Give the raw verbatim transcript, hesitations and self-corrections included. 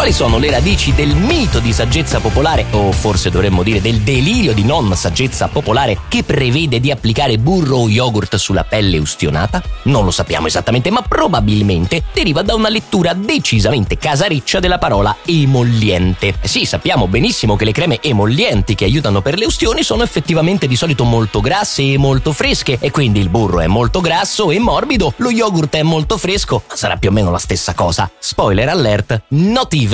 Quali sono le radici del mito di saggezza popolare, o forse dovremmo dire del delirio di non saggezza popolare, che prevede di applicare burro o yogurt sulla pelle ustionata? Non lo sappiamo esattamente, ma probabilmente deriva da una lettura decisamente casareccia della parola emolliente. Sì, sappiamo benissimo che le creme emollienti che aiutano per le ustioni sono effettivamente di solito molto grasse e molto fresche, e quindi il burro è molto grasso e morbido, lo yogurt è molto fresco, ma sarà più o meno la stessa cosa. Spoiler alert, not even.